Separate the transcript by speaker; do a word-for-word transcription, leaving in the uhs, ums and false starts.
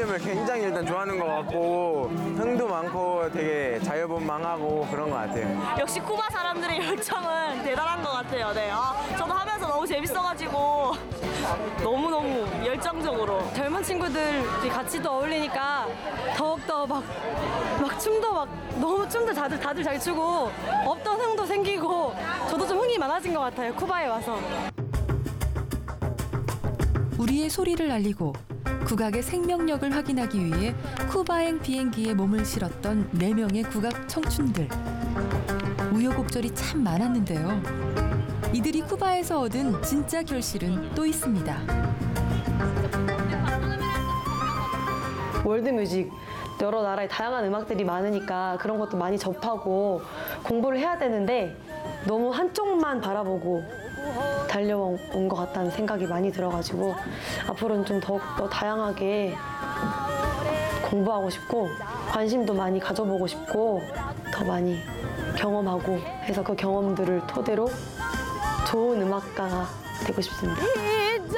Speaker 1: 리듬을 굉장히 일단 좋아하는 것 같고 흥도 많고 되게 자유분방하고 그런 것 같아요.
Speaker 2: 역시 쿠바 사람들의 열정은 대단한 것 같아요. 네, 아, 저도 하면서 너무 재밌어가지고 너무너무 열정적으로
Speaker 3: 젊은 친구들이 같이 또 어울리니까 더욱더 막, 막 춤도 막 너무 춤도 다들, 다들 잘 추고 없던 흥도 생기고 저도 좀 흥이 많아진 것 같아요. 쿠바에 와서.
Speaker 4: 우리의 소리를 알리고 국악의 생명력을 확인하기 위해 쿠바행 비행기에 몸을 실었던 네 명의 국악 청춘들. 우여곡절이 참 많았는데요. 이들이 쿠바에서 얻은 진짜 결실은 또 있습니다.
Speaker 3: 월드뮤직 여러 나라의 다양한 음악들이 많으니까 그런 것도 많이 접하고 공부를 해야 되는데 너무 한쪽만 바라보고 달려온 것 같다는 생각이 많이 들어가지고 앞으로는 좀 더욱더 다양하게 공부하고 싶고 관심도 많이 가져보고 싶고 더 많이 경험하고 해서 그 경험들을 토대로 좋은 음악가가 되고 싶습니다.